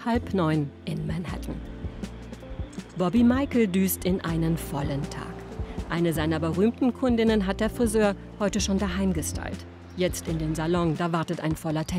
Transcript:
8:30 in Manhattan. Bobby Michael düst in einen vollen Tag. Eine seiner berühmten Kundinnen hat der Friseur heute schon daheim gestylt. Jetzt in den Salon, da wartet ein voller Termin.